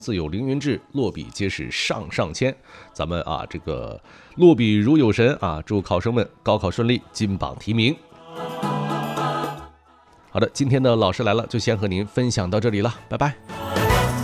自有凌云志，落笔皆是上上签。咱们这个落笔如有神啊！祝考生们高考顺利，金榜题名。好的，今天的老师来了就先和您分享到这里了，拜拜。